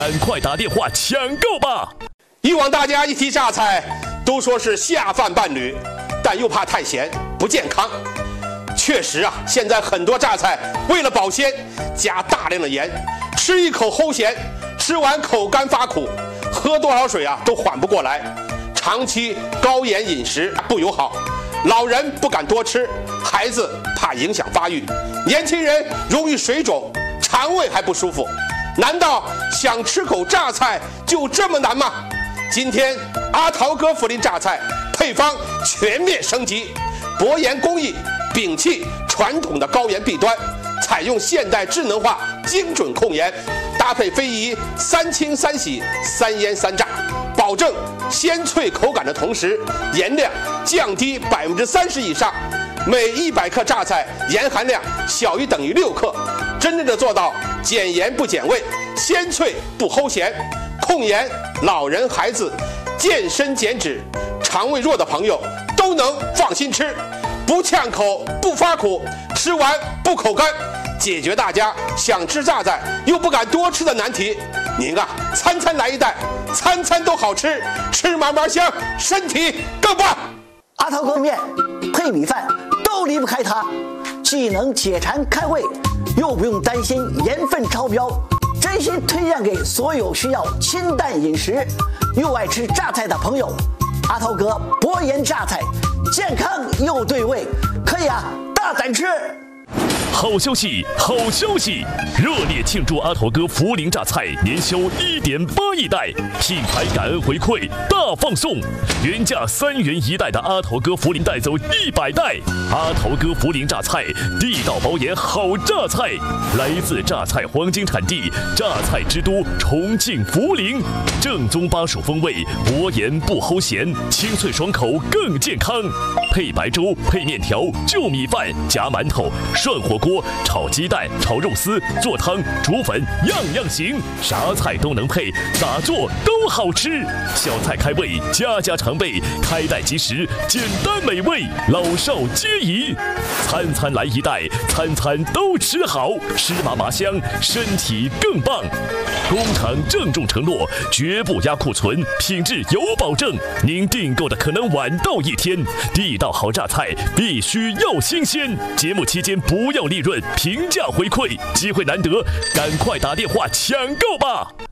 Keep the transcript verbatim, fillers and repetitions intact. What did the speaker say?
赶快打电话抢购吧！ 以往大家一提榨菜，都说是下饭伴侣，但又怕太咸不健康。确实啊，现在很多榨菜为了保鲜，加大量的盐，吃一口齁咸，吃完口干发苦，喝多少水啊都缓不过来。长期高盐饮食不友好，老人不敢多吃，孩子怕影响发育，年轻人容易水肿，肠胃还不舒服。难道想吃口榨菜就这么难吗？今天阿桃哥涪陵榨菜配方全面升级，薄盐工艺摒弃传统的高盐弊端，采用现代智能化精准控盐，搭配非遗三清三洗三腌三炸，保证鲜脆口感的同时，盐量降低百分之三十以上，每一百克榨菜盐含量小于等于六克，真正的做到减盐不减味，鲜脆不齁咸。控盐，老人孩子健身减脂，肠胃弱的朋友都能放心吃，不呛口不发苦，吃完不口干，解决大家想吃榨菜又不敢多吃的难题。您啊，餐餐来一袋，餐餐都好吃，吃嘛嘛香，身体更棒。 阿桃哥面配米饭都离不开它，既能解馋开胃，又不用担心盐分超标。真心推荐给所有需要清淡饮食又爱吃榨菜的朋友。阿桃哥薄盐榨菜，健康又对味，可以啊，大胆吃。 好消息，好消息！热烈庆祝阿桃哥涪陵榨菜年销 一点八亿袋，品牌感恩回馈大放送，原价三元一袋的阿桃哥涪陵带走一百袋。阿桃哥涪陵榨菜，地道薄盐好榨菜，来自榨菜黄金产地榨菜之都重庆涪陵，正宗巴蜀风味，薄盐不齁咸，清脆爽口更健康。配白粥，配面条，就米饭，夹馒头，涮火锅，炒鸡蛋，炒肉丝，做汤，煮粉，样样行，啥菜都能配，咋做都好吃。小菜开胃，家家常备，开袋即食，简单美味，老少皆宜。餐餐来一袋，餐餐都吃好，吃嘛嘛香，身体更棒。工厂郑重承诺，绝不压库存，品质有保证。您订购的可能晚到一天，地道好榨菜必须要新鲜。节目期间不要利润，平价回馈，机会难得，赶快打电话抢购吧！